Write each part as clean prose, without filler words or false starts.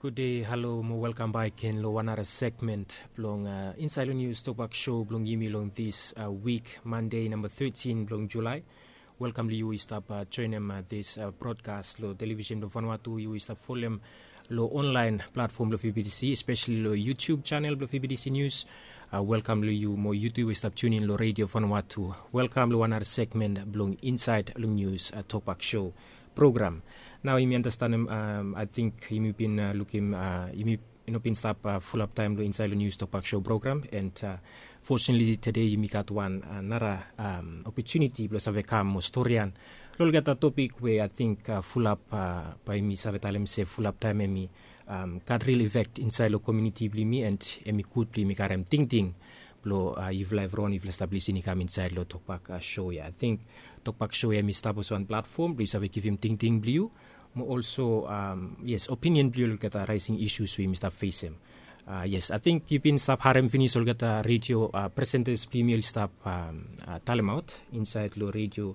Good day, hello, mo welcome back in lo another segment blong Inside the News Talk Show blong yimi long this week Monday number 13 blong July. Welcome to you stop join this broadcast lo television lo Vanuatu you stop follow lo online platform lo FBDC especially lo YouTube channel lo FBDC News. Welcome to you mo YouTube stop tuning lo radio Vanuatu. Welcome to another segment blong Inside the News Talk Show program. Now, you understand, I think you've been looking, you've been stop full up time inside the News Talk Show program, and fortunately today you got one another opportunity plus have come historian. We'll get a topic where I think full up by me, savetalem say full up time me got real effect inside the community me and me could be me karem ting lo you've live run you've established in come inside lo Talkback show. Yeah, I think Talkback show me establish one platform. Please have give him ting blue. Also, yes, opinion blue look at rising issues we must face him. Yes, I think you've been stop harem finish look at radio presenters premier stop talem out inside lo radio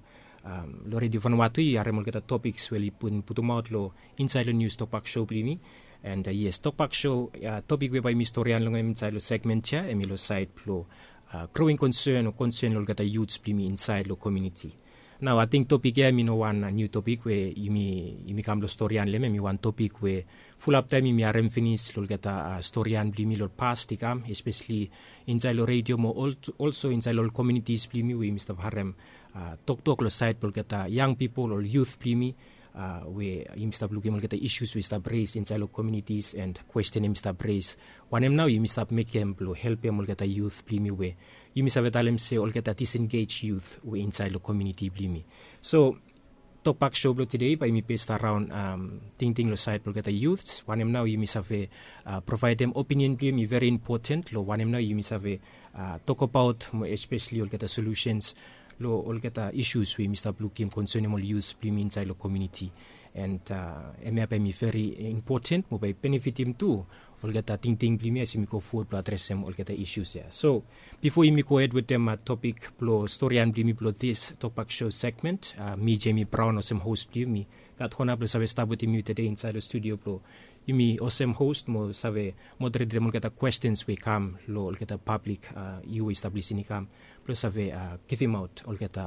Vanuatu harem look at topics well put out lo inside the News Talkback show plimi. And yes, Talkback show topic we by historian long inside lo segment cha emilo side lo growing concern look at youths plimi inside lo community. Now, I think topic here, one new topic where you come to storyan leme, one topic where full up time me arem finish look at storyan blimi lo past ikam, especially inside lo radio mo also inside lo communities blimi we Mr. Harem talk lo side look at young people or youth blimi where you Mr. looking look at the issues we start raise inside lo communities and question him Mr. Brace. One him now you Mr. make him help him look at the youth blimi where you miss have talem say all get a disengaged youth we inside the community blimi. So Talkback show today by me based around ting lo side lo get the youths. One him now you miss have provide them opinion blimi very important. Lo one him now you miss have talk about especially all get the solutions. Lo all get the issues we Mr. Blue Kim concerning all youth blimi inside the community. And me very important mo by benefit him too. All get a ting blimi as me go forward to address them all get the issues there. So before me go ahead with them topic plo story and blimi plo this Talkback show segment, me Jamie Brown awesome host blimi got honable save start with me today inside the studio plo. You me awesome host mo save moderate them all get the questions we come lo all get the public you establish in come plus save give him out all get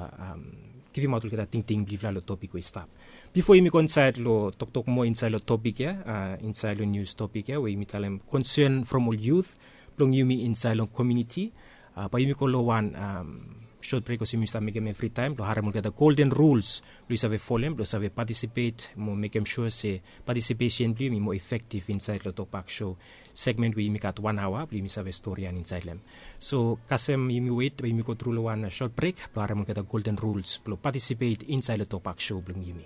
a ting blivla lo topic we start. Before you go inside lo talk more inside lo topic inside lo news topic we me tell them concern from all youth long you me inside lo community pa you me ko lo one short break kasi Mr. make me free time lo haram mo the golden rules lo save follow lo save participate mo make them sure say participation be more effective inside lo Talkback show segment we make at 1 hour we save story and inside them. So kasem you me wait we me go through lo one short break lo haram mo the golden rules lo participate inside lo Talkback show bring you me.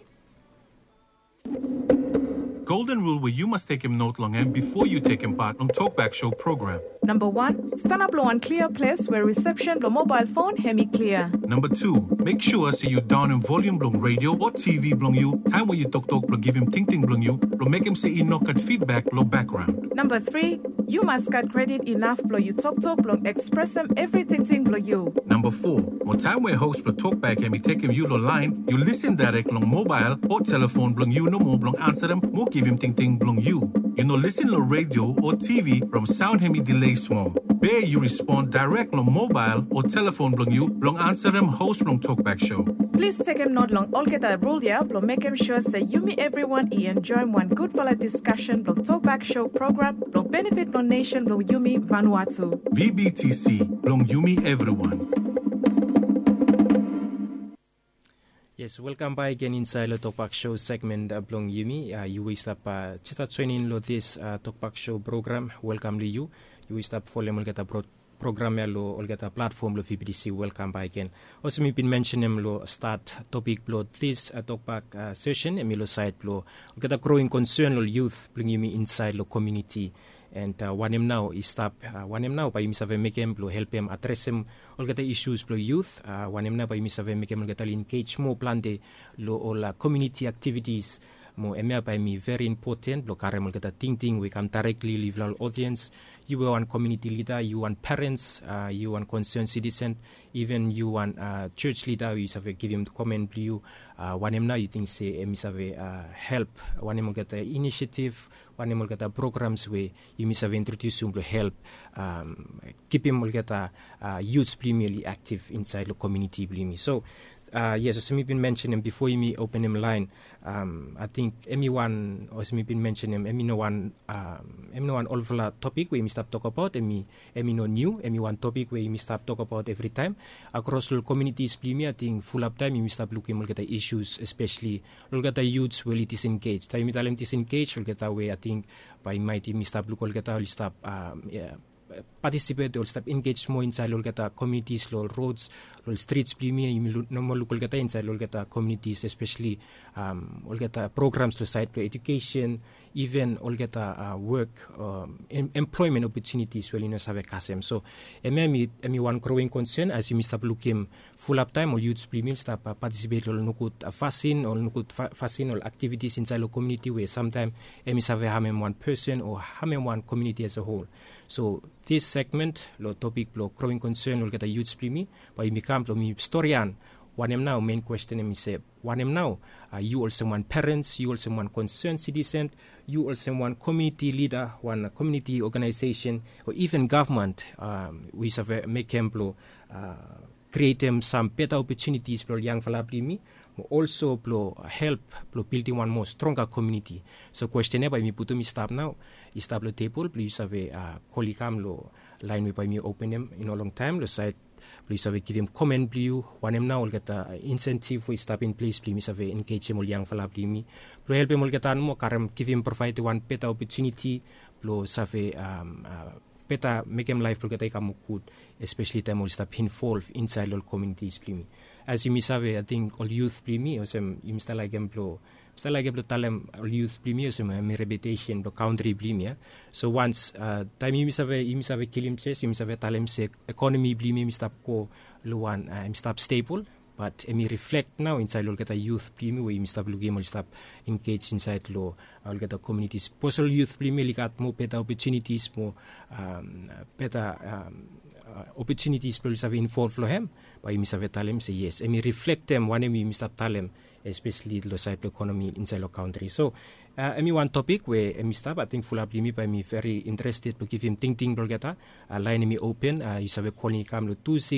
Golden rule where you must take him note long and before you take him part on Talkback show program. Number 1, stand up low and clear place where reception blow mobile phone hemi clear. Number 2, make sure see you down in volume blong radio or TV blong you. Time where you talk blow give him ting blong you. Blow make him say you knock at feedback blow background. Number 3, you must get credit enough blow you talk blow express them everything blow you. Number 4, more time where host blow Talkback hemi take him you line. You listen direct long mobile or telephone blong you no more blong answer them more give him ting blong you. You know listen lo radio or TV from sound hemi delay small. Bear you respond direct on mobile or telephone blong you blong answer them host blong Talkback show. Please take him not long all get a rule ya blong make him sure say you me everyone enjoy one good valid discussion blong Talkback show program blong benefit blong nation blong you me Vanuatu. VBTC blong you me everyone. Yes, welcome back again inside the Talkback show segment blong Yumi. You will stop chita training lo this Talkback show program. Welcome to you. You will stop following all get a program lo all get a platform lo VBDC. Welcome back again. Also me been mentioning lo start topic lo this Talkback session and lo side lo all get a growing concern lo youth blong Yumi inside lo community. And one him now is stop one him now by himself make him help him address him all get the issues blow youth one him now by himself make him get engage more plan de lo all community activities mo emea by me very important lo kare mo kita ting we come directly live our audience. You are one community leader, you one parents, you one concerned citizen, even you one church leader. You have give him comment to you. One now you think say have help. One will get a initiative. One will get a programs where you must have introduced him to help keep him will get a youth primarily active inside the community. So. Yes, as we've been mentioning before you open him line, I think anyone as we've been mentioning one all topic we stop talk about any no new one topic where you stop talk about every time across the communities. I think full up time you stop looking at the issues, especially look at the youths where it is engaged. Time it is engaged, we'll get away. I think by my team stop look at the stop participate or stop engage more inside look at the communities, roads, streets. No more look at inside look at the communities, especially all get programs to side to education, even all get work employment opportunities. Well, have a CASM. So, me one growing concern as you stop looking full up time or youth premium stop participate or look at fasting or look at fasting or activities inside the community where sometimes have a one person or one community as a whole. So this segment, lo topic, lo growing concern, will get a youth premium, but you become lo mi historian. One am now main question me say, one am now, you also one parents, you also one concerned citizen, you also one community leader, one community organization, or even government. We have make them create them some better opportunities for young falabli. Also help building one more stronger community. So question by me put me stop now. Stop the table. Please have a colleague lo line by me open them in a long time. The site please have give him comment view. One him now will get incentive for stop in place. Please have engage him young falabli me. Help him will get more karam give him provide one better opportunity. Plus have better make him life get good, especially time will stop involved inside all communities. Please. As you may have, I think all youth plimi, or some you must like them talem all youth plimi, or some reputation, the country plimi. So once time you must have kill him says, you must have talem say economy plimi, must go luan, stop stable. But me reflect now inside look at a youth plimi where you must have looking or stop engaged inside law. I'll get the communities. Possible youth plimi like at more better opportunities, more better opportunities for have involved for him. But you must have tell him say yes. And me reflect them one me must have tell him, especially the side of economy inside the country. So one topic where Mr. I think full up me by me very interested to give him thinking Bulgata. Line me open. You have a calling cam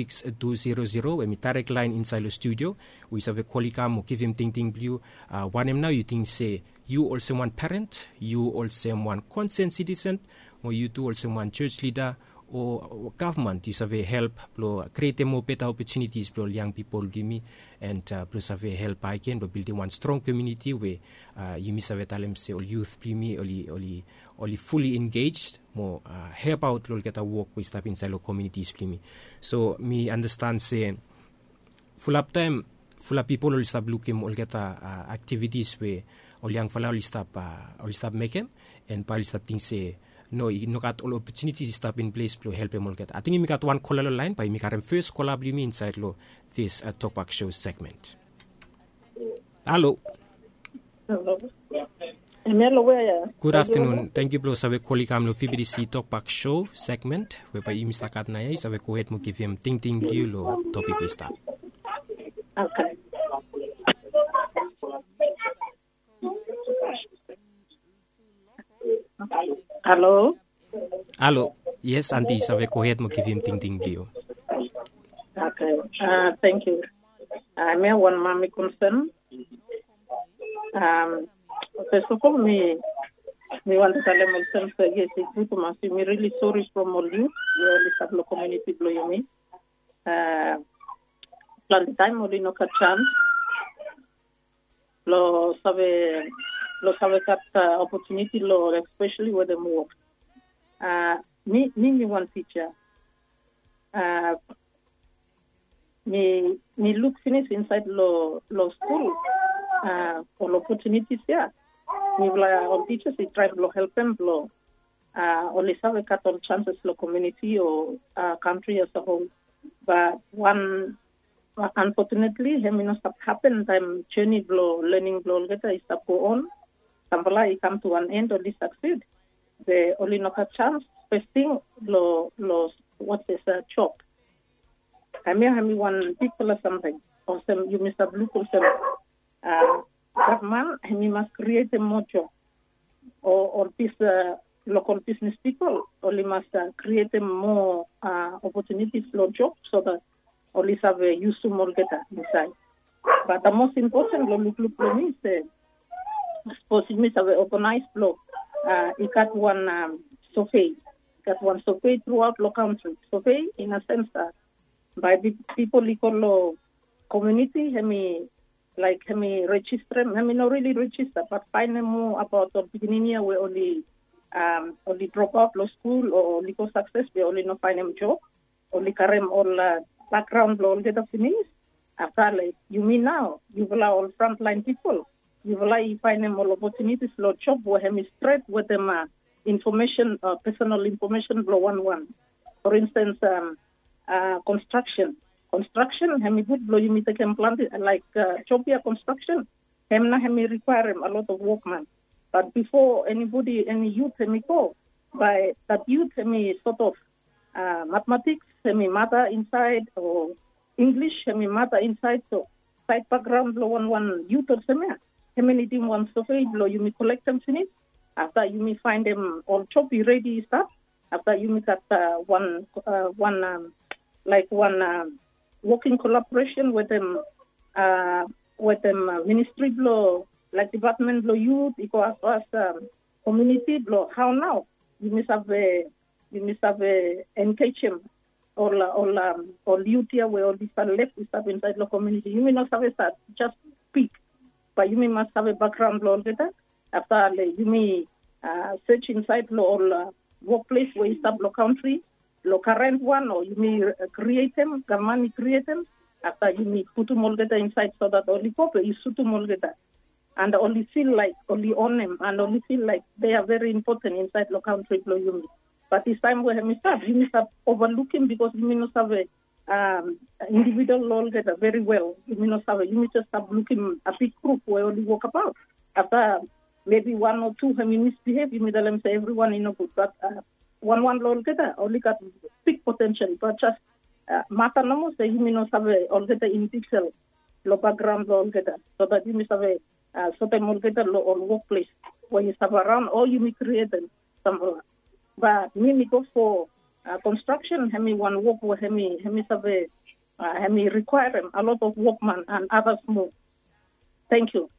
26200 when me direct line inside the studio. We have a calling cam give him thinking blue. One him now you think say you also one parent, you also one concerned citizen, or you two also one church leader or government. You have a help create more better opportunities for young people give me and plus have a help I can building one strong community where you miss have a say all youth me only fully engaged more help out get a work with step inside the communities me. So me understand say full up people will stop looking will get activities where all young fella will stop making and probably stop things say no, you know got all opportunities stop in place to help them all get. I think you got one caller line by me first collab me inside this Talkback Show segment. Hello. Hello. Good afternoon. Thank you, bro. Sabe colleague am FBC Talkback Show segment whereby you Mr. Katnaya sabe go ahead mo give him ting view lo topic we start. Okay. Hello. Yes, Auntie, sabe go ahead mo give him ting view. Okay. Thank you. I'm one mommy concern. First of all, me want to tell myself yes, it's good to me. Me really sorry from all you. You only have the community blow me. Plan the time only no chance. Lo sabe kat opportunity lo especially with the work. Me one teacher. Me look finish inside lo school for opportunities here. Me on teachers they try to help them lo only sabe kat on chances lo community or country as a whole. But one unfortunately, he may not happen. Time journey blow learning blow get is go on. Sambala come to an end, only succeed. The only knock a chance, first thing, what is a chop. I mean, one people or something, or some, you must have looked or some, government, and we must create a more job. Or this, local business people, only must create a more opportunities for jobs so that only have a use to more get inside. But the most important, look, is suppose it means have an organized law. It got one survey. Got one survey throughout the country. Survey in a sense that by the people equal community, register, not really register, but find more about the beginning here we only drop out of school or only go success, we only not find them job, only carry all background all get finished. After like you mean now, you will all frontline people. You will find them all opportunities for job where hem straight with them information, personal information blow 1-1. For instance, construction. Construction, hem good blow you meet can plant like job here construction, hem require a lot of workmen. But before any youth go, by that youth sort of mathematics, matter inside or English, matter inside, so side background blow one youth or community one survey blow you may collect them finish. After you may find them all job ready stuff. After you may got one working collaboration with them ministry blow like department blow youth equal as community blow. How now? You must have engage him or youth here where all these are left is up inside the community. You may not have a start, just speak, but you may must have a background blow later. After you may search inside all workplace where you start the country, the current one, or you may create them, government create them. After you may put them all together inside so that only copy is suit them all together. And only feel like, only own them, and only feel like they are very important inside the country. But this time where we start, you must have overlooking because you may not have a individual all together very well. You may not have you may just have looking a big group where only walk about. After maybe one or two have misbehave, you may tell them say everyone is no good. But one all together only got big potential. But just matter no more say you may not have all together in pixel, low background all together. So that you must have a certain all together or workplace where you have around or you may create them somewhere. But me go for construction, one work where require a lot of workmen and others more. Thank you.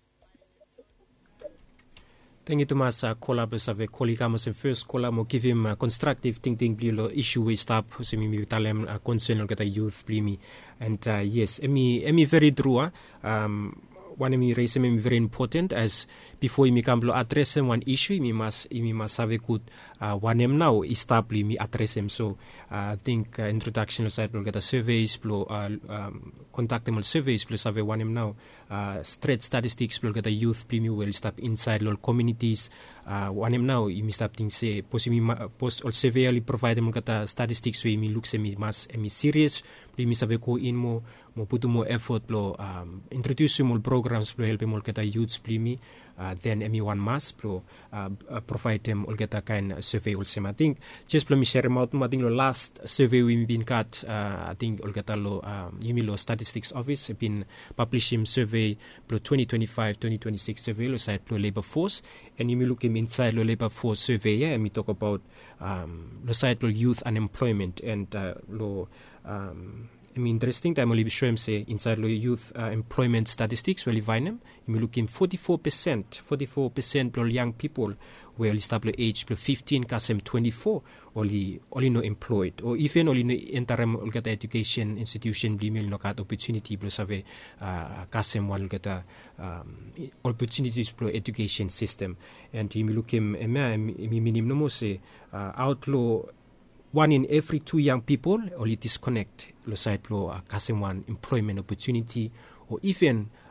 Thank you, Thomas. Call up as a colleague, first call up, give him constructive thinking, issue we stop, so me tell him concern get a youth, and yes, emi very true. One of me raise him very important as before me can address him one issue, me must have a good one him now establish me address him. So I think introduction side will get a surveys contact them all surveys plus have one him now straight statistics will get a youth me will stop inside local communities one him now you stop things say post all severely provide them get a statistics way me looks me must me serious me have go in more put more effort introduce more programs help them all get a youth me then everyone must provide them all get a kind of survey also. I think just me share about I think the last survey we been cut I think all get a low statistics office been publishing survey 2025-2026 survey side labor force and you may look inside the labor force survey and we talk about the side youth unemployment and interesting time only show him say inside the youth employment statistics really find them. You may look in 44% of young people where only start age 15 kasem 24 only no employed or even only no interim will get education institution blimil no got opportunity plus have kasem one get opportunities for education system and you may look him minimum no more say outlaw 1 in every 2 young people only disconnect lo side lo kasem one employment opportunity or even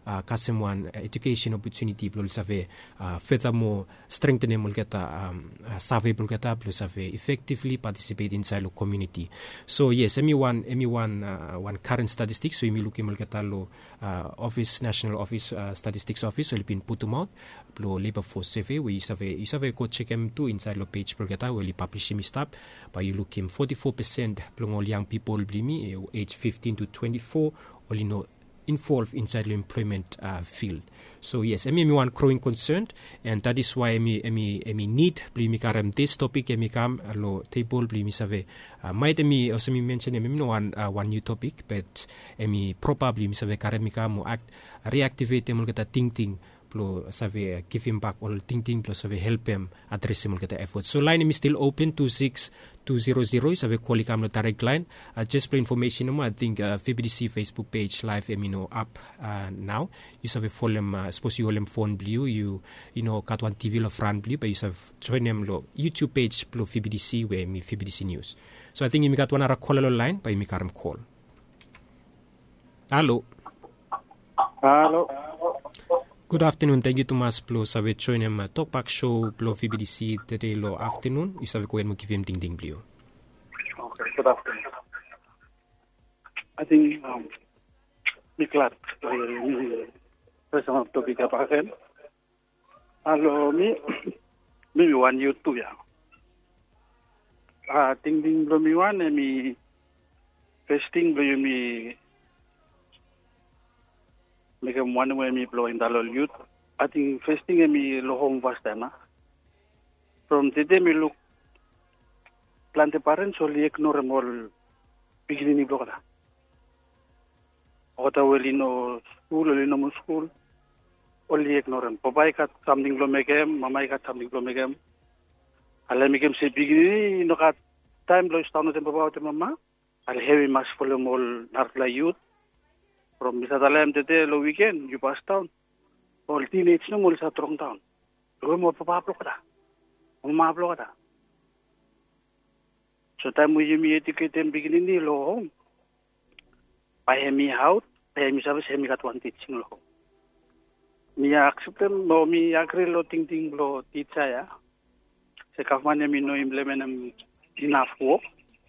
kasemuan education opportunity blo save furthermore strengthen mul keta save blo keta blo save effectively participate inside the community. So yes, one current statistics so imi luki mul keta lo office national office statistics office so lipin putumount blo labor force survey we save go check em too inside lo page blo keta we publish mi stop by you look him 44% blo young people blimi age 15 to 24 only know involved inside the employment field. So yes, I one growing concern, and that is why I need blimi karam this topic I kam lo table blimi save might me also mention one new topic, but I probably mi save karam mo act reactivate mul kata ting plo save give him back all ting plus save help him address mul kata effort. So line is still open 26200 save call kam no direct line. Just for information I think FBDC Facebook page live up now. You save follow them suppose you phone blue you know kat one TV lo front blue but you save join them lo YouTube page plo FBDC where me FBDC news. So I think you got one ara call line by me karam call. Hello. Good afternoon. Thank you to mas plo save join him talk back show plo FBDC today lo afternoon. You save go and give him ding blue. Okay, good afternoon. I think be glad personal topic apa kan? Halo mi one you too ya. Ding belum mi one mi testing belum mi mereka one way mi belum indalol youth. I think testing mi lohong vastana. From today mi look plante parents only ignore mol beginning block na. Ota welino school welino mo school only ignore them. Papa kat something lo megem, mama kat something lo megem. Ala megem se beginning no kat time lo stano tempo papa te mama. Al heavy mass for mol narla youth. From misadalem tete lo weekend you pass down. All teenage no mol sa trong down. Lo mo papa block da. Mama block da. So time we mi educate them beginning ni lo home. Pahemi how, pahemi sabe semi kat one teaching lo. Mi accept them, mi agree lo ting lo teacher ya. Se kafman mi no implement enough work.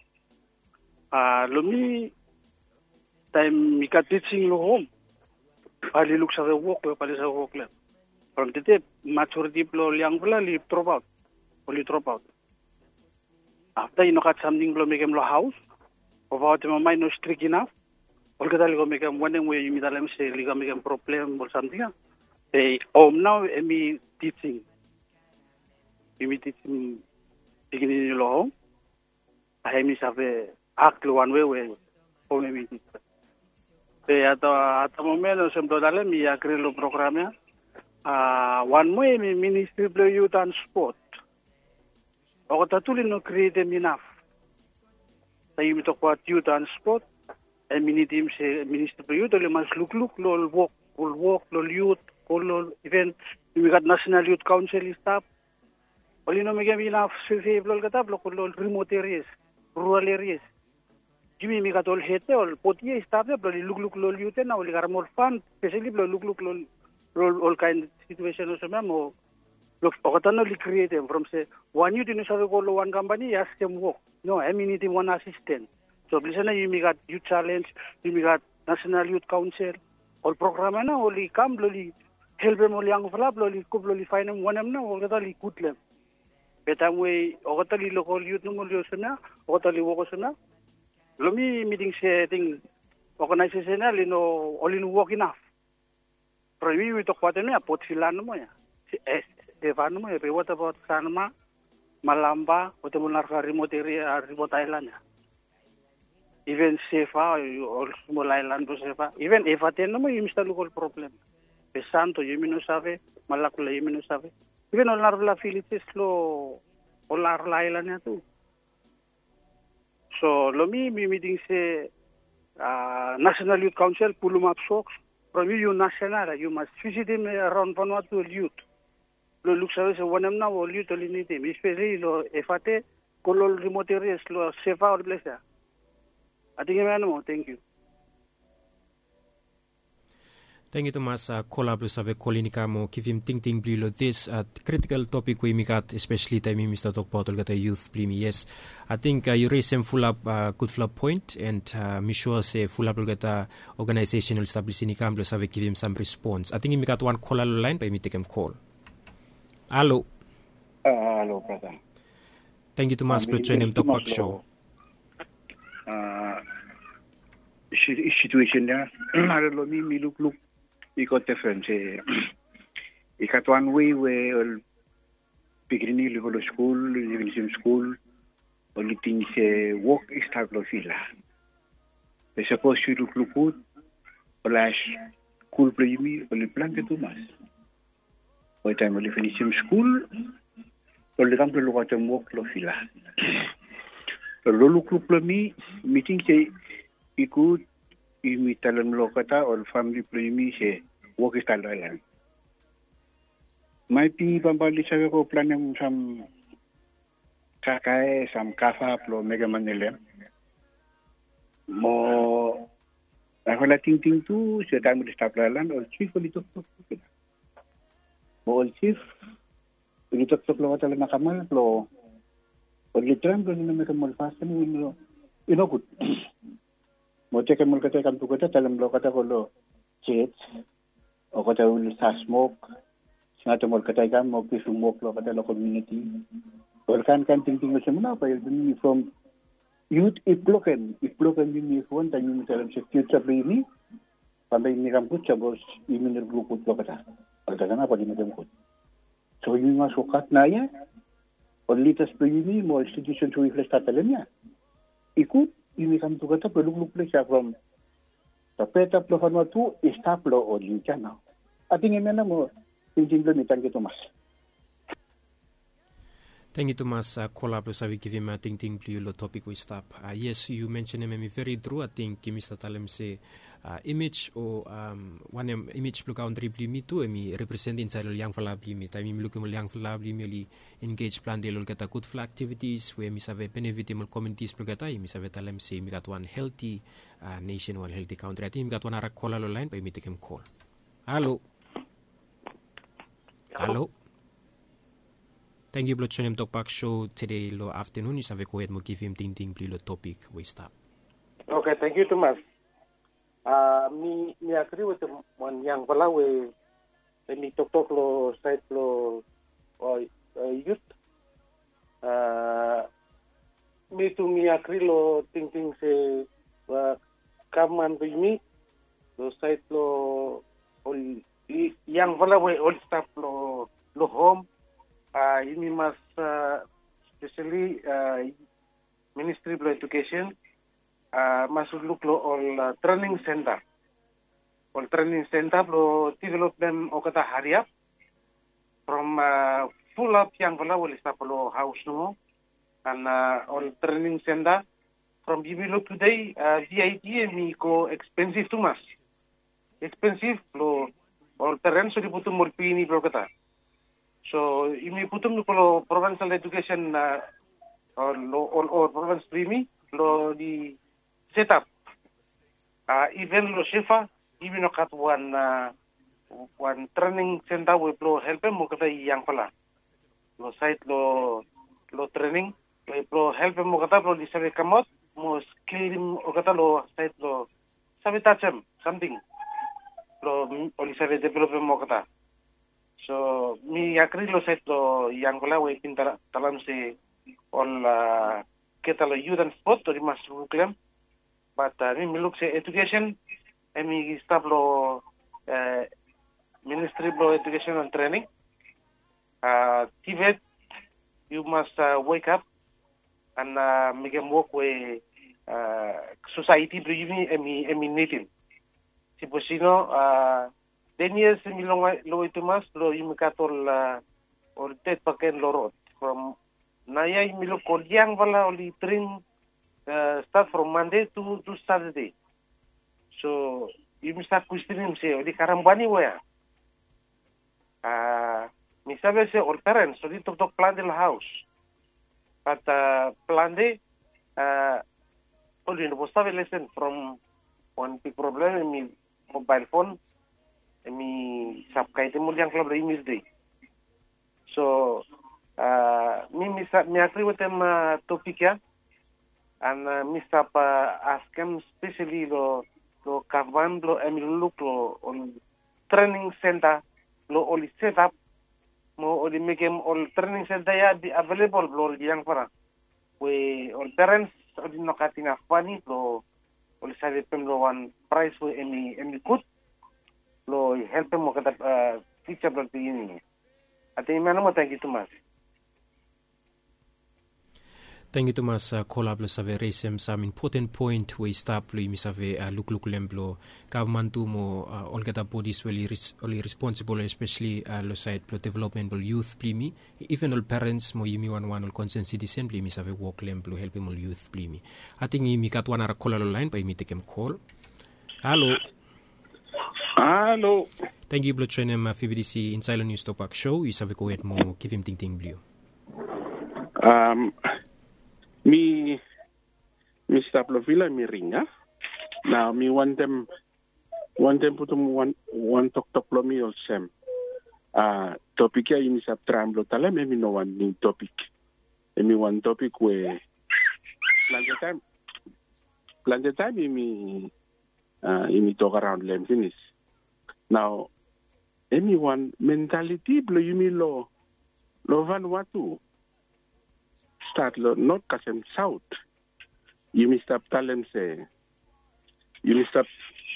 Lo mi time mi kat teaching lo home. Pali look sa work lo pali sa work le. From tete maturity lo liang pula li drop out. Only drop out. After you know kat something lo make lo house. About my mind no strict enough. All kita ligo make one way you midalam say ligo make problem or something. They now me teaching. Me teaching beginning lo home. I me save act one way home me teach. They at the moment some dodale me agree lo program ya. One way me ministry play youth and sport. Ako tatuli no create enough. Tayo mi talk about youth and sport. And team say minister for youth, mas look, lol walk, lol youth, lol event. We got national youth council staff. Only no make enough survey lol katap lol remote areas, rural areas. Jimmy mi got all hete all potia staff lol look lol youth na only got more fun, especially look lol all kind of situation also memo. Look, okatano li create them from say one youth in go one company ask them work. No, I mean one assistant. So, listen, you got youth challenge, you got national youth council, all program na only come loli help them only young flap loli kup loli find them one them na all gatali kutlem. Betam way okatali local youth no loli osuna, okatali woko osuna. Lomi meeting setting organization na lino only work enough. Pero we talk about na pot filan mo ya. Evan mo e what about Sanma, Malamba, what about remote area, remote island ya. Even Sefa or small island to Sefa. Even if I tell no you miss the local problem. The Santo you no save, Malakula you no save. Even all Narla Philippines lo all Narla island too. So Lomi meeting say National Youth Council pull them up socks. From you national you must visit him around Vanuatu youth. Lo look service one am now all youth only need him. Especially lo efate kolol remote areas lo Sefa or place there. I think thank you. Thank you, Thomas. Collab save Kolinika mo kivim ting blilo this critical topic we mikat, especially time Mr. Talk about the youth blimi. Yes, I think you raise some full up good full up point, and me sure say full up gata organizational establishing kamlo save give him some response. I think we got one caller line, but me take him call. Hello. Hello, brother. Thank you, Thomas, for joining Talk Back Show. Situation there, I don't know, me look. We got different. We got one way where beginning level of school, even school, only things work is type of feel. They supposed to look good, or last school play me, only plan to do much. By time only finish school, only come to look at them work lo feel. So look me meeting say we could. Imi talam lokata or family primi se work is talalan. Might be bambali sa ko planning some kakae, some kafa plo mega manile. Mo ako la ting tu sa time de stop lalan or chief ko dito to. Mo chief dito to plo tala nakamal plo. Or litran ko na mega mal fasten no. Good. Mo check mo kata kam tukata talam lo kata ko lo chits o kata ul sa smoke singa to mo kata kam mo kisumok lo kata lo community or kan ting mo semana pa yun from youth iploken ni phone tan ni talam sa future ni pambay ni kam kut chabos iminir grupo lo kata kata na pa din mo so yun nga sukat na ya or litas ni mo institution so ifles tatalem ya ikut ini kam tu kata peluk siya from tapeta plo fanwa tu istaplo o linkana ating emena mo tinglo ni tangke Thomas. Thank you, Thomas. Collab sa give him ting lo topic we stop. Yes, you mentioned him very true. I think Mr. Talem say image or one image blue country blimi tu emi represent inside yang fala blimi. Time mi look yang fala blimi li engage plan de lo kata good fla activities where mi save benefit mo communities blue kata mi save Talem say mi got one healthy nation, one healthy country. I think mi got one ara call line by mi take him call. Hello. Thank you, Blood Chonem Talk Back Show today, lo afternoon. You have a go ahead and give him ting lo topic. We stop. Okay, thank you, Thomas. Me agree with the one young fella we me talk lo side lo youth. Me agree lo ting say come and with me lo side lo young fella we all stuff lo home. Ini mas especially Ministry of Education masuk look lo all training center lo development o kata hariap from full up yang pala will stop lo house no and all training center from Bibilo today VIT mi ko expensive too mas expensive lo all terrain so diputum morpini bro kata. So, imi putum no polo provincial education or province primi lo di set up. Even lo shefa, even no kat one training center we pro help mo kata yang pala. Lo site lo training we pro help mo kata pro di sabe kamot mo skill o kata lo site lo sabe tachem something. Lo oli sabe develop mo kata. So, mi agree lo set lo yang kola we pintar talam se all kita lo youth and sport to mas claim but mi look se education mi stop lo Ministry of Education and Training Tibet you must wake up and make them work with society bringing emi native si posino 10 years lo itu mas lo imikatol or tet paken lorot from naya imilo kolyang wala oli train start from Monday to Saturday so imisa kustinim se oli karambani waya misabe se all parents so dito to plan the house but plan de oli no sabe lesson from one big problem in mobile phone mi sapkai te muliang club in this day. So mi agree with them topic ya, and mi stop ask them especially lo kavan lo look lo on training center lo only set up mo only make them all training center ya di available lo yang para we all parents odi no katinga funny lo only save them lo one price we any good lo help them mo kata teacher lo ini ate imano mo thank you too much. Thank you, Thomas. Collab lo save raisem some important point we start lo imisave look lemblo government mo all get bodies really responsible, especially lo side lo development lo youth plimi even all parents mo yimi one all concerned citizen plimi save work lemblo help mo youth plimi. I think imi katwana ra call line by imi take call. Hello. Thank you, Blood Trainem FBDC Inside News Topak Show. You save go ahead mo give him ting blue. Mi stop lo villa mi ringa. Now mi want them putum one talk lo mi all sem. Topic ya mi sap tram lo tala mi no one new topic. Mi one topic we plan the time mi talk around lem finish. Now one mentality blo yumi lo Vanuatu. Start not kasem south. You must stop talent say. You must stop.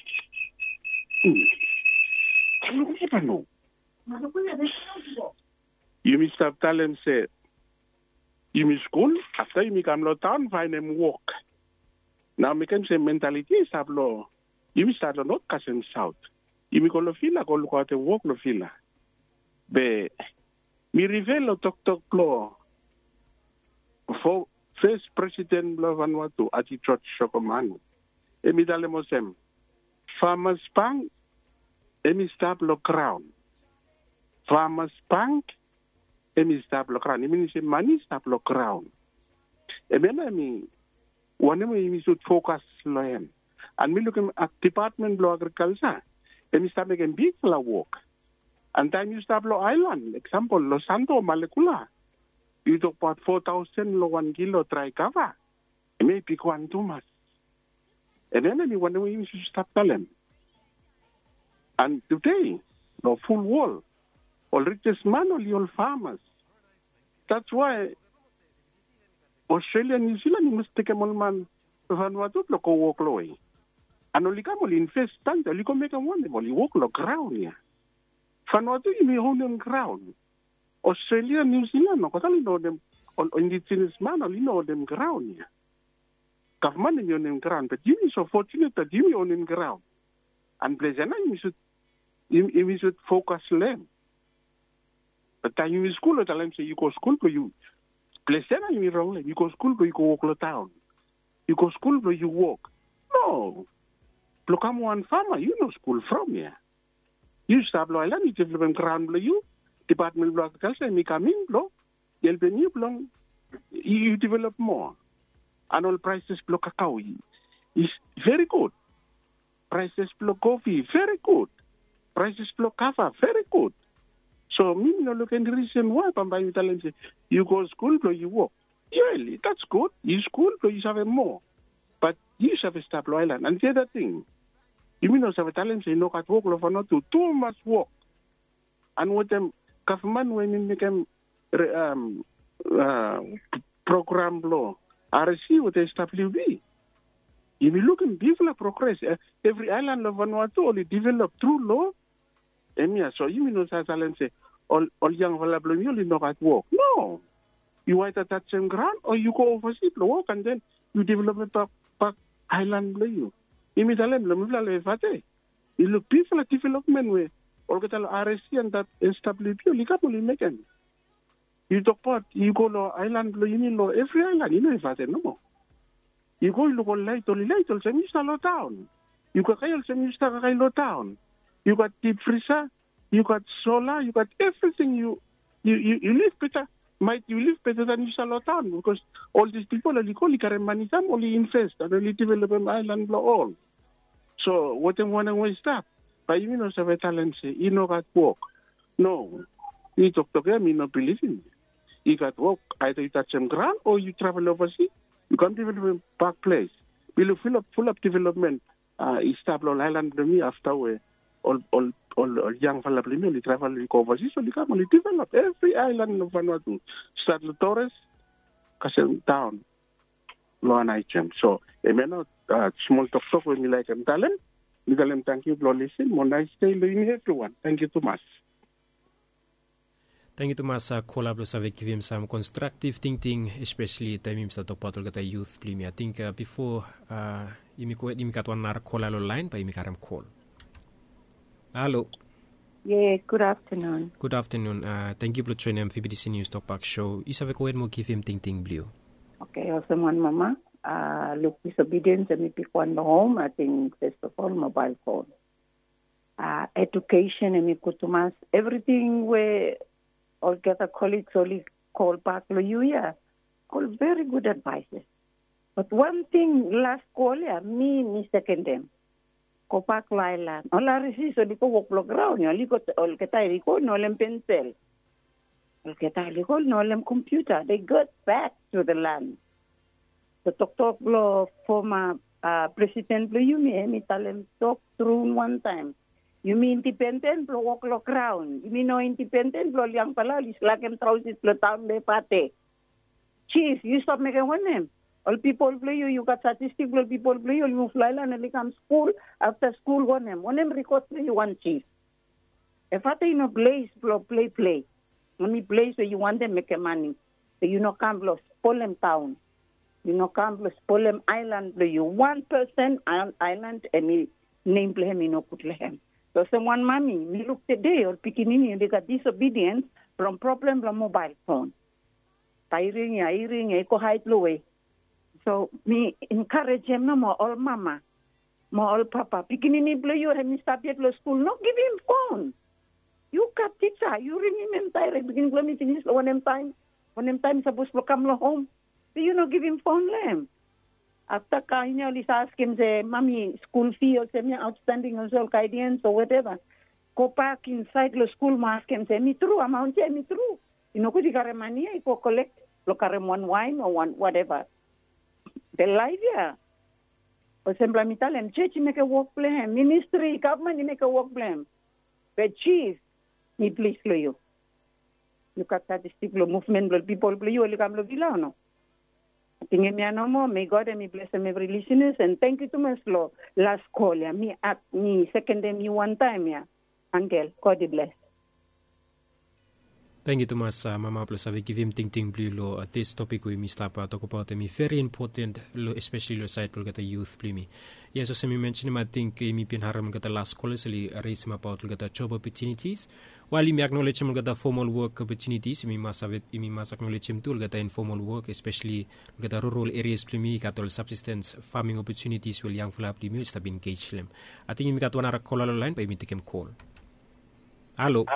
You must stop talent say. You must school after you become lo town find them walk. Now me can say mentality is up lo. You must start not kasem south. You must go lo fila go look at the walk lo fila. Be me reveal lo talk lo. For first president of Vanuatu, Ati Trot Shokomanu, Emidale Mosem, Farmers Bank, Emistablo Crown. Farmers Bank, Emistablo Crown. I mean, money stablo crown. Emena one we should focus loyal. And we look at Department of Agriculture, Emistab again big la work. And then you stablo island, example, Los Santo Malekula. You talk about 4,000 lo 1 kilo try cover. Maybe one too much. And then we want to stop telling. And today, no full wall. All richest man, all farmers. That's why Australia and New Zealand must take a man Vanuatu to walk away. And only come invest stand, only come make a one, only walk the ground here. Vanuatu, you may own them ground. Australia, New Zealand, no, because I know them on indigenous man, only know them ground here. Government in them ground, but you are so fortunate that you own them ground. And pleasant, you should focus them. But time you school, at time say you go school, but you pleasant, you wrong. You go school, but you go walk the town. You go school, but you walk. No, look, I'm one farmer. You know school from here. You start island, you develop ground, you. Department of Agriculture, me come in, blow, you'll be new long, you develop more. And all prices blow cacao is very good. Prices blow coffee, very good. Prices blow kava, very good. So, me no look at the reason why I'm buying talent. You go to school, blow, you walk. Yeah, that's good. You school, blow, you have more. But you have a stable island. And the other thing, you mean no have a talent, you know, at walk, or not to too much walk. And with them, government when we became program law, RC with SWB. If you look in develop progress, every island of Vanuatu only develop through law. So you mean no say all young available you only know at work. No. You wait at that same ground or you go overseas to work and then you develop a back island law you. You mean you look people at development way. Or get RSC and that SWP, you can't only make them. You talk about, you go to island, you know, every island, you know, if I say no. You go look on light, only same you start town. You got same you start town. You got deep freezer, you got solar, you got everything. You live better. Might you live better than you start town because all these people only carry money, only invest and only develop an island all. So what they want to stop? Pa you no sabe talent say, you know got work. No. You talk to him, you no believe in it. You got work, either you touch some ground or you travel overseas. You can't develop back place. We'll full up development. Stable island to me after we all young fella we travel overseas, so we come only develop every island of Vanuatu. Start the Torres, Kasem town. So, small talk when you like them talent. We tell them thank you for listening. More nice day, everyone. Thank you too much. Thank you too much. Collab sa give him some constructive thinking, especially time sa topatol kata youth plimi. I think before imi katwan nar call line pa imi karam call. Hello. Yeah, good afternoon. Good afternoon. Thank you for joining VBDC News Talkback Show. Isa ko mo give him thinking blue. Okay, also one mama. Look, disobedience and me pick one home. I think first of all, mobile phone. Education and me kutumas everything where all get a colleagues only call back to you, yeah. All very good advices. But one thing last call, yeah, me second them. Ko back island. All I receive so di ko walk block ground, yeah. All get I recall no lem pencil. All get I recall no lem computer. They got back to the land. The talk blow former president blow you me tell them talk through one time. You mean independent blow walk block ground. You mean no independent blow liang pala lislakem trousers blow town be pate. Chief, you stop making one name. All people play you got statistics, all people play you move island and come school, after school one name record play you one chief. If I no place blow play. Only place where you want them make money. So you know come blow Spolem town. You know come blow Spolem island play you 1% island and me name play him no put him. So someone mommy, me look today or picking in they got disobedience from problem from mobile phone. Tiring, eko height low. So me encourage him no more all mama, more all papa. Picking in play you and me stop yet lo school. No give him phone. You got teacher, you ring him entire begin to me finish one time supposed to come home. So you know give him phone lem. After kanya ulit ask him say, mommy, school fee or say me outstanding or so guidance or whatever. Go back inside the school ask him say, me true, amount me true. You know, could you carry money, I go collect, look at one wine or one whatever. The life, yeah. Or simply me tell him, church make a work blame, ministry, government make a work blame. But chief, me please play you. You got that stickler movement, people play you, you come to Villa, no? Tingin niya no mo, may God and me bless them every listeners and thank you to my slow last call ya. Me second them you one time ya. Angel, God bless. Thank you, Thomas. Mama plus I give him ting blue lo this topic we missed up talk about me very important lo especially lo side get the youth plimi. Yes, so me mention I think me pin haram get the last call sili raise about get the job opportunities. While me acknowledge him get the formal work opportunities, me must acknowledge him too get the informal work, especially get the rural areas plimi get all subsistence farming opportunities will young fella plimi is to engage them. I think me got one other call line by me take him call. Hello.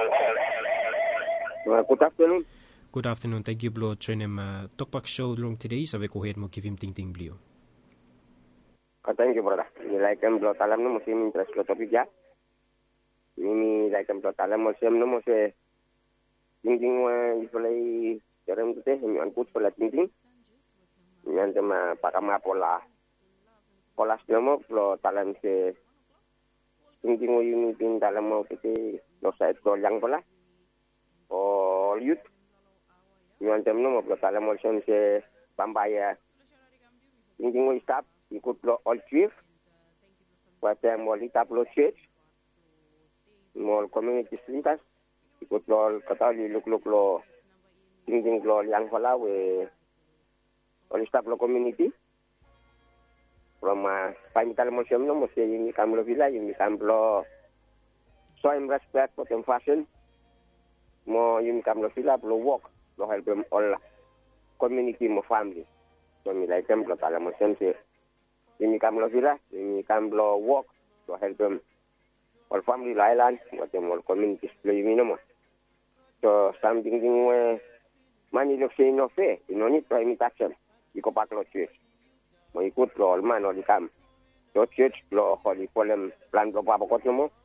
Good afternoon. Good afternoon. Thank you, Blo. Join him Talkback Show long today. So we go ahead and give him ting blue. Thank you, brother. You like him, Blo. Talam no musim interest lo topic ya. Ini like him, Blo. Talam musim no musim. Ting wa isolai jaram tu teh. Ini angkut pola ting. Ini cuma pakama pola. Pola semua Blo. Talam se. Ting wa ini pin talam mau kita lo saya tu yang pola. All youth. Yung tem no mo kala mo se Pambaya. Hindi mo stop ikut lo all chief. Wate mo litap lo church. Mo community centers. Ikut lo katali look lo tingting lo yang pala we all stop lo community. From pamital mo siya no mo se yung kamlo villa yung kamlo so in respect for them fashion. Mo yung kam lo sila lo work lo help them all community mo family so mi like them lo tala mo sense yung kam lo sila yung kam lo work lo help them all family island what them all community lo yung mo so something we mani lo say no fe no need to imitation iko pak lo church mo ikut lo man lo di kam lo church lo holy polem plan lo pa ko mo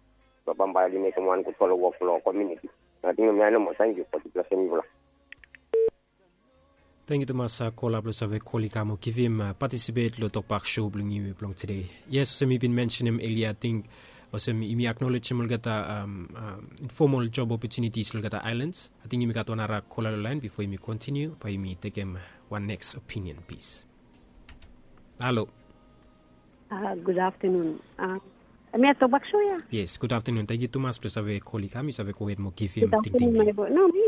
So Bamba li make one good follow work for community. I think me ano mo thank you for the blessing you. Thank you Thomas Kola plus avec Kolika mo give him participate lo talk back show blung you blung today. Yes, so me been mention him earlier I think also me acknowledge him gata informal job opportunities lo gata islands. I think me got one ara Kola line before me continue by me take him one next opinion please. Hello. Good afternoon. Me talk back show ya. Yes, good afternoon. Thank you Thomas plus avec Kolika me save ko mo give him good afternoon, my boy. No,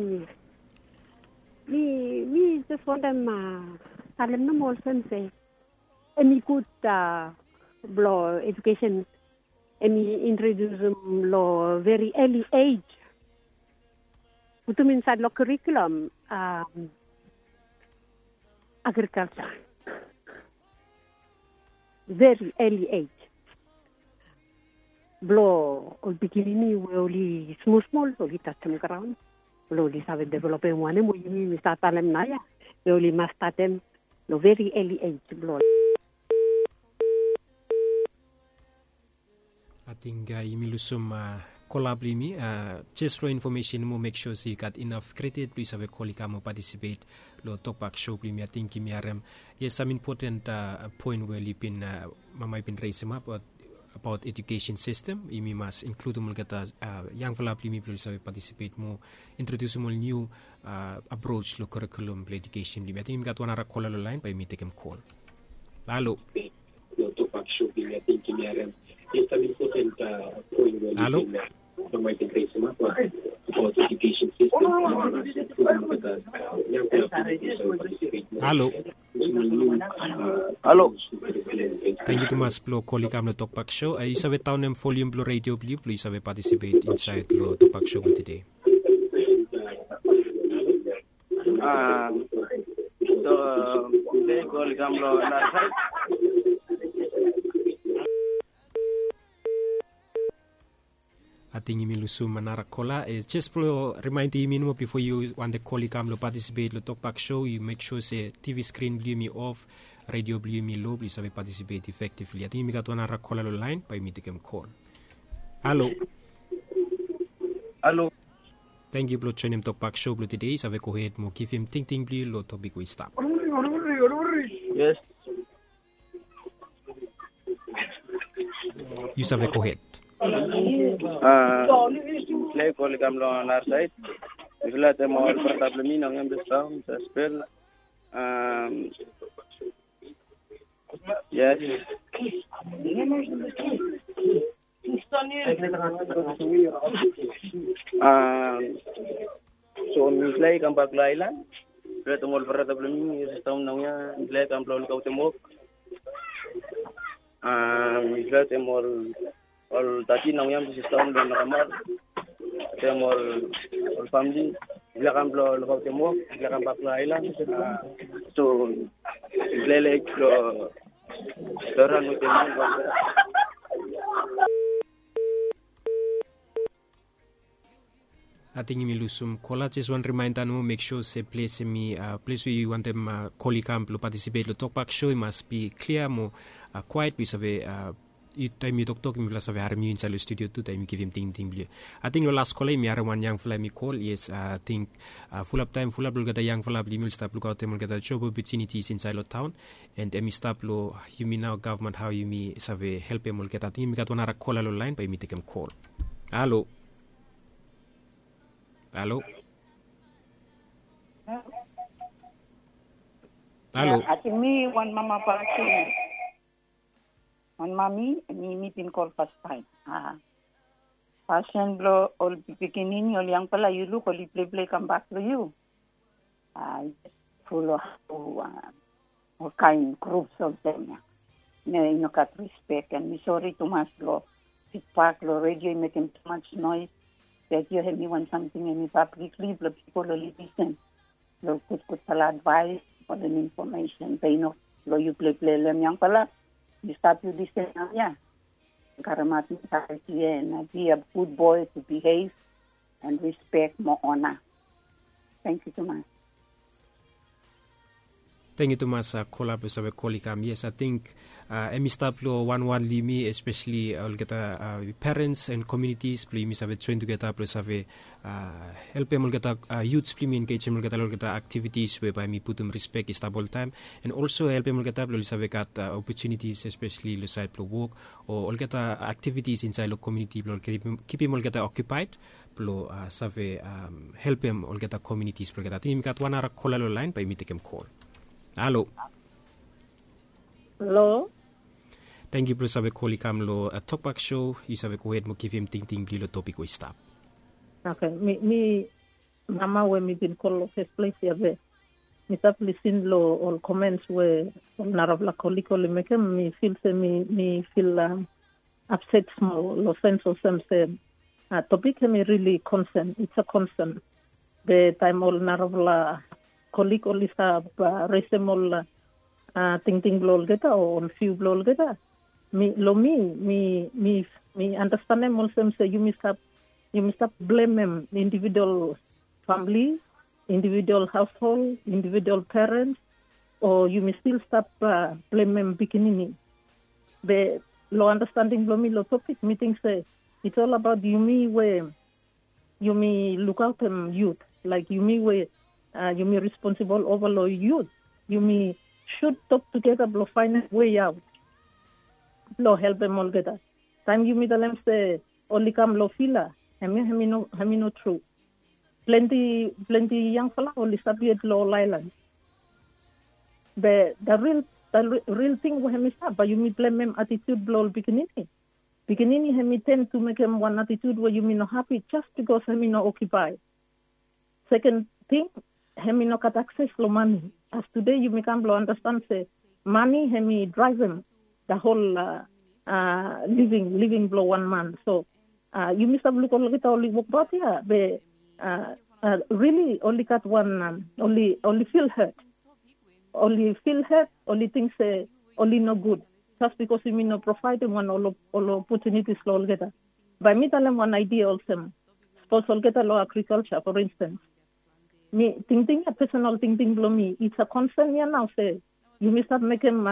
me just want them talem no more sense. Me could blow education. Me introduce lo very early age. Putum inside lo curriculum agriculture. Very early age. Blow ol bikini we oli small oli tatem ground. Loli sabe developing one mo yumi start talem na ya. Loli mas tatem no very early age blow. I think imilusum collably me just for information mo make sure you got enough credit please have a colleague mo participate lo talk back show please I think yes some important point where you been mama been raising up about education system imi mas include mo kata young fella please please have participate mo introduce mo new approach lo curriculum education please I think got one other call line by me take him call. Hello. Lo talk back show please I think yes, some important point where hello. About education system. Hello. Hello. Thank you Thomas Plo calling kam lo Talkback Show. You sabe town em volume Blue Radio Blue please sabe participate inside lo Talkback Show today. So today calling kam lo I think you milusu manara kola is just for remind you minimum before you want the call come to participate the talkback show you make sure say TV screen blue me off radio blue me low please have participate effectively. I think you got one other caller line by me to them call. Hello. Hello. Thank you blue join him talkback show blue today so go ahead mo give him ting blue low topic we stop. Yes. You sabe go ahead. Play call kam lo on our side. If let them all portable me nang the sound spell yes. So play kam back island. Let them all portable me sound nang ya play kam lo ka utemok. Let them all tadi nang sistem dan kamar temor all family belakang lo temo belakang bakla island so lelek lo doran mo temo I think you lusum kola just one reminder no make sure say place me place where you want them colleague camp to participate the talkback show it must be clear more quiet piece of time you talk me plus have harm you inside the studio too time you give him ting blue. I think the last call me are one young fella me call yes I think full up look at the young fella will start look out them get the job opportunities inside the town and me stop lo you mean now government how you me save help him get I think me got one other call line by me take him call. Hello. Hello. Hello. I think me one mama person. One mommy, me pin call first time. Passion blow all beginning, all young pala you look, all play come back to you. Full of all kind groups of them. No got respect and me sorry too much blow. It park lo radio making too much noise. That you have me want something in me publicly, but people only listen. Lo good advice for the information. They know lo you play them young pala. You start to listen now, yeah. Karamati and be a good boy to behave and respect more honor. Thank you so much. Thank you, Thomas. Kola Pesabe Kolikam. Yes, I think Emistaplo 1-1 Limi, especially parents and communities, please have trained together, plus have help them get youths, please engage them get activities whereby me put them respect is double time, and also help them get plus have got opportunities, especially the side of work or get activities inside the community, keep them get occupied. Plo save help them all get communities. Plo get. I think we got 1 hour call line by me take them call. Hello. Hello. Thank you, Professor Kolikam. Lo a talkback show. You sabe ko head mo give him ting blilo topic we stop. Okay. Me mama when me been call first place here. Me stop listen lo all comments where naravla koliko le make me feel se me feel upset small lo sense of some say topic me really concern. It's a concern. The time all naravla kolik olisa resemol ting blol geta or on few blol geta me understand them also say you must blame them individual family, individual household, individual parents, or you may still stop blame them beginning. The low understanding blow me low topic meeting say it's all about you me where you may look out them youth like you me where you may responsible over law youth. You may should talk together, blow find a way out. Blow help them all together. Time you meet them say only come lo fila. Hemi no true. Plenty young fella only subject law island. The real thing we hemi stop, but you may blame them attitude blow beginning. Beginning hemi tend to make him one attitude where you may not happy just because hemi no occupy. Second thing. Hemi no got access to money. As today you become to understand say money hemi drive him the whole living blow one man. So you must have look at only work about here. They really only got one only feel hurt. Only things say only no good. Just because you mean no provide them one all opportunities all get. By me tell them one idea also. Suppose all get a law agriculture for instance. Me thinking a personal thinking blow me. It's a concern here now. Say you must have make him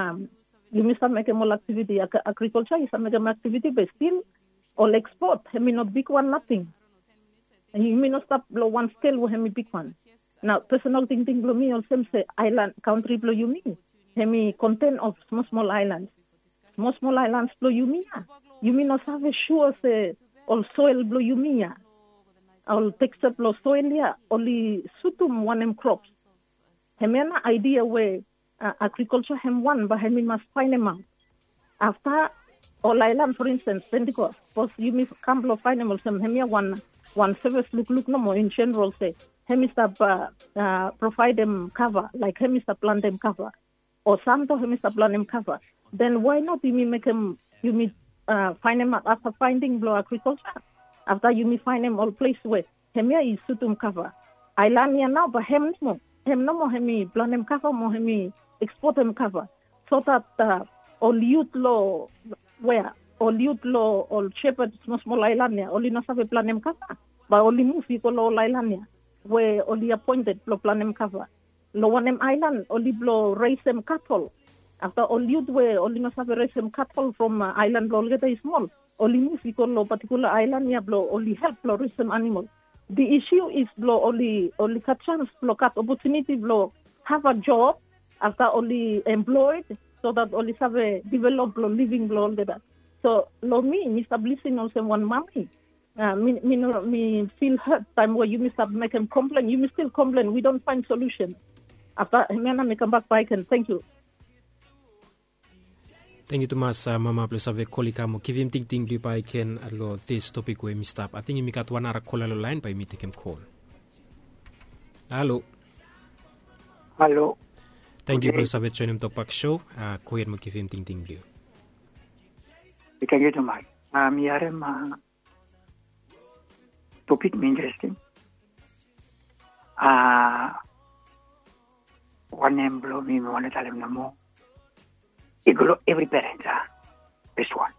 all activity. Agriculture is a make him activity, but still all export. He may not big one nothing. And you may not stop blow one scale with him big one. Now personal thinking blow me also say island country blow you me. He may contain of small islands. Small islands blow you me. You may not have a sure say all soil blow you me. I'll take up lo soil here, only sutum one crops. Hemena idea where agriculture hem one, but hemi must find them out. After all island, for instance, Pentecost, suppose you must come to find them also. Hemia one service look no more in general say. Hemista provide them cover, like hemista plant them cover, or santo hemista plant them cover. Then why not you make them? You may find them out after finding blow agriculture. After you may find them all place where hemia is sutum cover. Island here now, but hem no more hemi plan them cover, more hemi export them cover. So that all youth law where all youth law all shepherd small island here, only not have a plan them cover. But only move people all island here, where only appointed blow plan them cover. Low one them island only blow raise them cattle. After all youth where only not have a raise them cattle from island blow get is small. Only move because particular island here blow only help blow raise some animals. The issue is blow only cut chance blow cut opportunity blow have a job after only employed so that only have a develop blow living blow all that. So lo me establishing also one mommy. Me feel hurt time where you must have make them complain. You must still complain. We don't find solution. After me come back by and thank you. Thank you, Thomas. Mama, plus avec Kolika mo give him ting blue by Ken alo this topic we missed up. I think he got 1 hour call line by me take him call. Hello. Hello. Thank you, plus avec join him talk back show. Ko mo give him ting blue. Thank you, Thomas. Mi arem topic me interesting. One name blow me one tell him no more. Every parent, this one.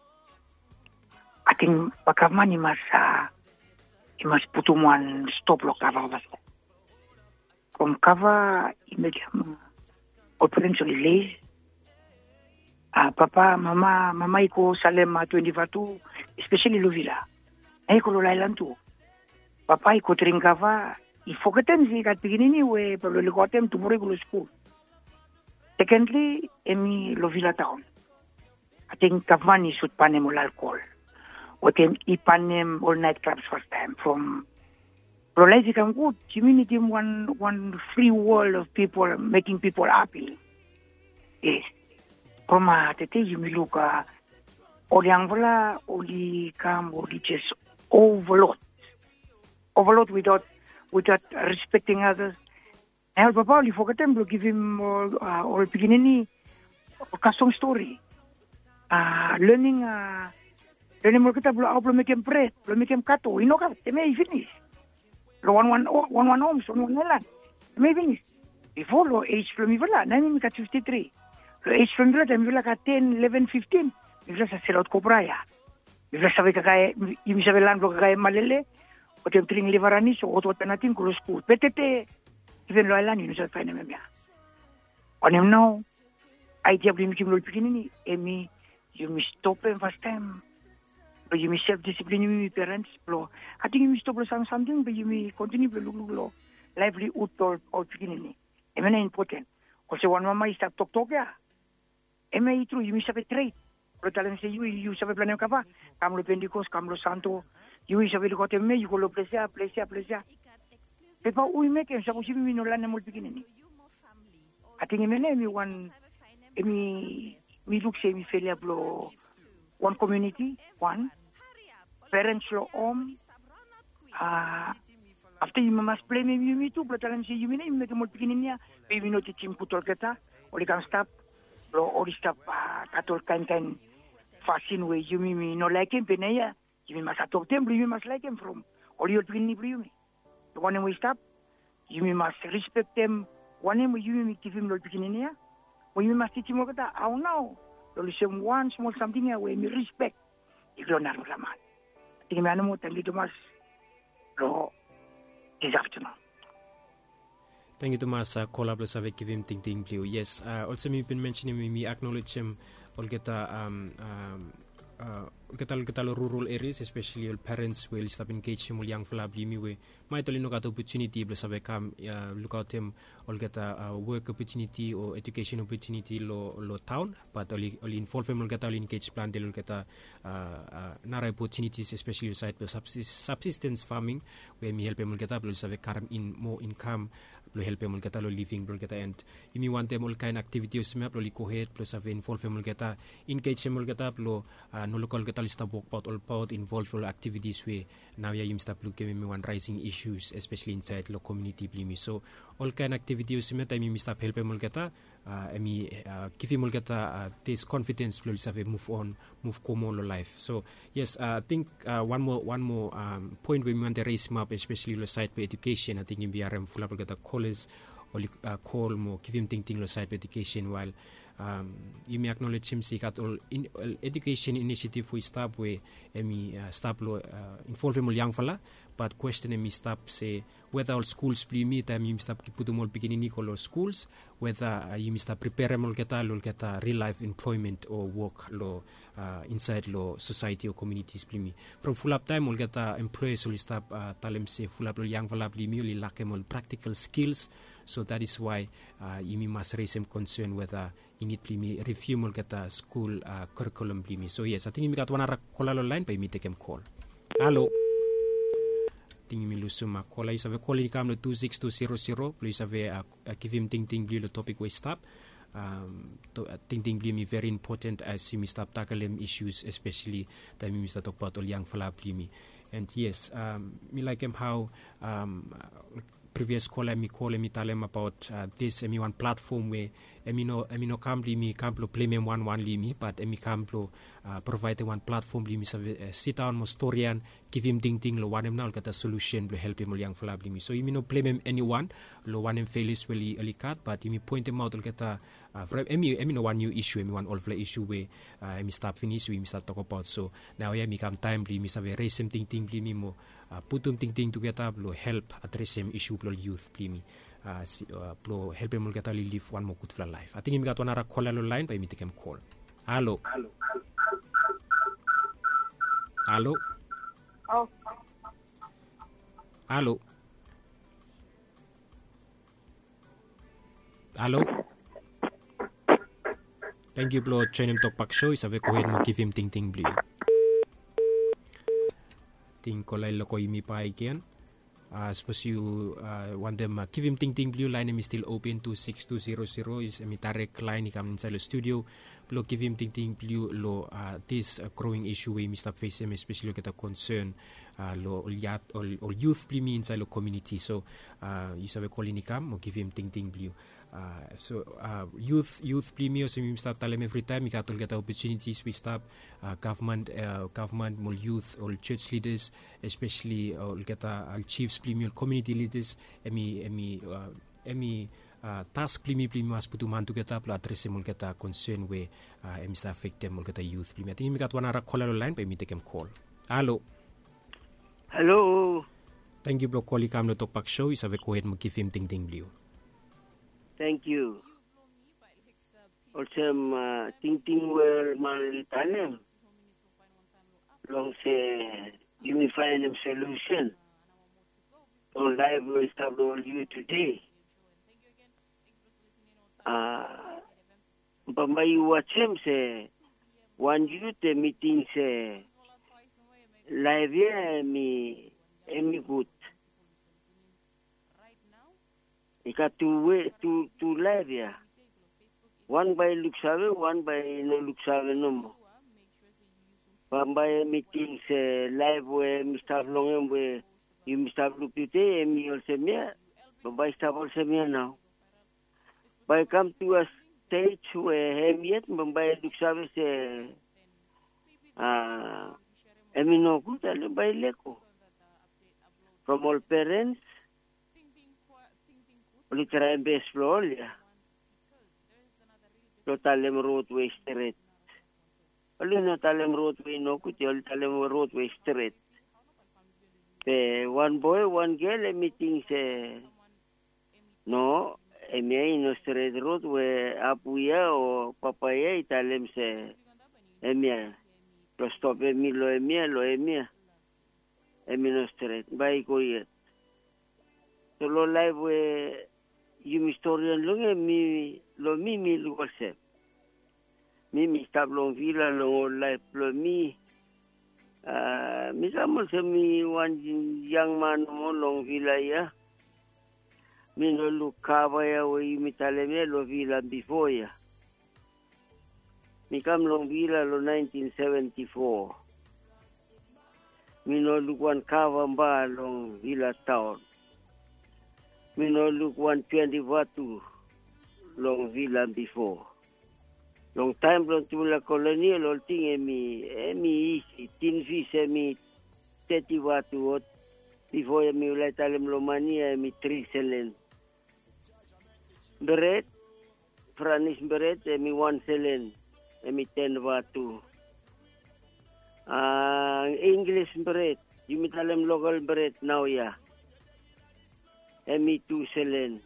I think Pakavman he must put one stop lock cover. From cover, he made him o parents oli lazy. Papa, mama iko Salem 24, especially Lovila. Iko lo lailan tu. Papa iko Tringava, I forgotten si kat piginini we pero likotem tomorrow go school. Secondly, emi Lovila town. I think Kavani should panem all alcohol. What I panem all night clubs first time from Prolazi can good community one free world of people making people happy. Yes. From tete yumi luka oliang vola oli kam oli just overload without respecting others. And Papa only forgot them to give him or beginning custom story. Learning more kita belum make him bread, belum make him kato. You know ka, they may finish. Lo one homes, one land. May finish. Before lo age belum iwala, nami mi ka 53. Lo age belum iwala, mi wala ka 10, 11, 15. Mi wala sa selot kobraya. Mi wala sabi ka kaya, imi sabi lang lo kaya malele. O tem tring livarani so oto natin kulo school. Petete even lo alan yun sa fine memya. Onem no idea blim kim lo pikinini emi you mi stop him first time. But you mi self discipline mi parents lo. I think you mi stop lo something but you mi continue lo livelihood or pikinini. Emena important. Also one mama is talk ya. Ema itu you mi sabe trade. Pero talan se you sabe planeo kapa. Kamlo Pentecost, kamlo Santo. You sabe lo que me you lo plesia. Pepa we make him sabu sibi no lana mul pikinini. I think me look say me failure blo one community, one parents lo after you must play me too, but talan say you make mul pikinini baby no teaching putol keta or can stop lo or stop katol kan fashion way you me no like him penaya. You must talk them, you must like them from all your beginning. The one we stop, you must respect them. One name you give him the beginning. When you must teach him what that, oh no, only some one small something away, me respect. You don't know the man. I think I'm not telling you much. This afternoon. Thank you, Thomas. Collaborate avec him thinking blue. Yes. Also, me been mentioning me acknowledge him. All get Ketalo rural areas, especially your parents will stop engage him young flabli we might only look at opportunity plus have come look at him or get a work opportunity or education opportunity low town, but only involve him get all engage plan they'll get nara opportunities, especially side subsistence farming where me help him get up plus have in more income lo help him get a living bro get and you want them all kind activities me lo cohet plus have involve him get engage him get up lo no local get list of work all part involve all activities where now you start looking me one rising issues especially inside lo community blimi so all kind activities me time me start help him get me give him get this confidence plus have move common life. So yes, I think one more point we want to raise him up, especially the side for education. I think in BRM full up get a college or call more give him thinking the side for education while you may acknowledge him see got all in education initiative we stop where me stop lo involve him young fella but question me stop say whether all schools play me time you stop put them all beginning color schools whether you stop prepare them get a real life employment or work lo inside lo society or communities play me from full up time will get employees will stop tell them say full up lo young fella play me only lack them all practical skills. So that is why you must raise some concern whether you need to review or get a school curriculum. So yes, I think you got one call line, but you take him call. Hello. I think you lose some call. You have a call in 26200. Please have give him ting blue the topic we stop. Ting blue me very important as you stop tackling issues, especially that you start talk about all young fella blue. And yes, me like him how previous caller me tell him about this one platform where no come me play me one me but me come provide one platform me sit down mo storyan give him ding lo one him now get a solution to help him young flab me so you no blame him anyone lo one him failures will he cut but you point him out get a no one new issue one old issue where me start finish we start talk about so now me come time me raise something me mo put ting together lo help address some issue lo youth me plo help mo kita live one more good life. I think imi gato nara call lo line pa imi take call. Hello. Hello. Oh. Hello. Hello. Thank you plo Training Talk Back Show. Isa ko hen mo give him ting blue. Ting ko lai lo ko imi pa again. Suppose you want them give him ting blue line is still open to 6200 is emi direct line ikam inside the studio. Plo give him ting blue lo this growing issue we must face him especially kita concern lo all youth plimi inside the community. So you sabe call ikam mo give him ting blue. Youth plimi so we start tell them every time we got opportunities we start government more youth all church leaders especially all get chiefs plimi all community leaders emi task plimi mas putu mantu kita pla address mul kita concern we emi sta affect them mul kita youth plimi tingi mi kat wana ra call line pa mi take call. Hello. Thank you bro call ikam no Talk Back Show isa go ahead mo give him ting blue. Thank you. Also, ting well malitanem. Long say unifying them solution. On live will start all you today. Bambai watch him say one youth meeting say live yeah me good. Ika two live ya. One by Luxave, one by no Luxave no more. By meetings live where Mr. Longem where you Mr. Look today and me also me, but by stop also me now. By come to a stage where him yet, but by Luxave say emi no good and by Leko. From all parents. Oli try best floor ya. Lo talem roadway straight. Oli no talem roadway no kuti oli talem roadway straight. One boy, one girl meeting say no, emi no straight road where apuya o papaya italem say emi lo stop emi lo emi no straight. Bye go yet. So lo live where you historian lunge mi luase. Mi stab long villa long life lo mi samol se mi one young man mo long villa ya. Mi no lukava ya we mi taleme lo villa before ya. Mi kam long villa lo 1974. Mi no lukwan kava mba long villa town. We no look 120 watu long villa before. Long time long to la colonia long thing emi easy tin fish emi 30 watu before emi ulai talem lomania emi 3 selen. Beret Franis beret emi 1 selen emi 10 watu. English beret you talem local beret now ya. Emi 2 selen.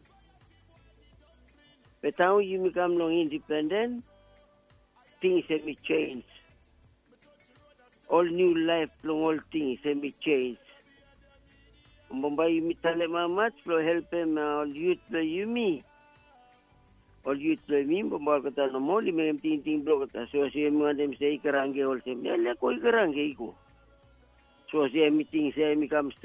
But now you become long independent, things emi change. All new life, long all things emi change. Mumbai you mitale mamat, lo help him all youth lo yumi. All youth lo yumi, mumbai kata no mo, lima ting blo kata. So si emi mandem say ikarange all sem. Yale ko ikarange iko. So si emi ting say emi kam